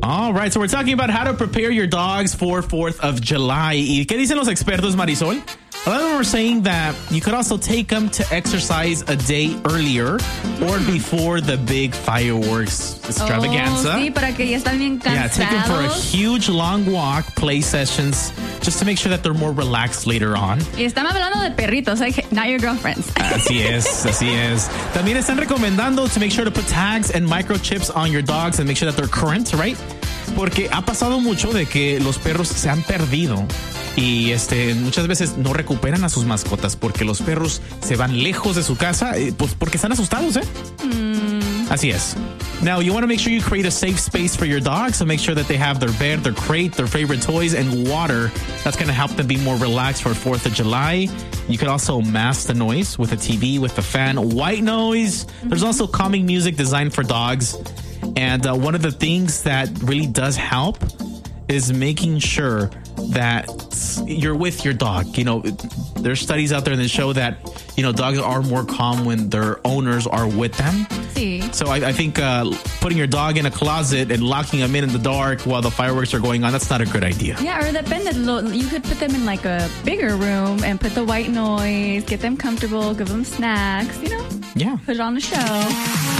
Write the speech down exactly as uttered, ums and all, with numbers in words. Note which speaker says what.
Speaker 1: All right, so we're talking about how to prepare your dogs for fourth of July. ¿Y qué dicen los expertos, Marisol? A lot of them are saying that you could also take them to exercise a day earlier or before the big fireworks extravaganza.
Speaker 2: Oh, sí, para que ya están bien cansados.
Speaker 1: Yeah, take them for a huge long walk, play sessions, just to make sure that they're more relaxed later on.
Speaker 2: Y están hablando de perritos, like not your girlfriends.
Speaker 1: Así es, así es. También están recomendando to make sure to put tags and microchips on your dogs and make sure that they're current, right? Porque ha pasado mucho de que los perros se han perdido y este muchas veces no recuperan a sus mascotas porque los perros se van lejos de su casa, eh, pues porque están asustados, ¿eh? Mm. Así es. Now, you want to make sure you create a safe space for your dog, so make sure that they have their bed, their crate, their favorite toys, and water. That's going to help them be more relaxed for fourth of July. You could also mask the noise with a T V, with a fan. White noise. Mm-hmm. There's also calming music designed for dogs. And uh, one of the things that really does help is making sure that you're with your dog. You know, there's studies out there that show that, you know, dogs are more calm when their owners are with them.
Speaker 2: Sí.
Speaker 1: So I, I think uh, putting your dog in a closet and locking them in in the dark while the fireworks are going on, that's not a good idea.
Speaker 2: Yeah, or depende. You could put them in like a bigger room and put the white noise, get them comfortable, give them snacks, you know?
Speaker 1: Yeah.
Speaker 2: Put it on the show.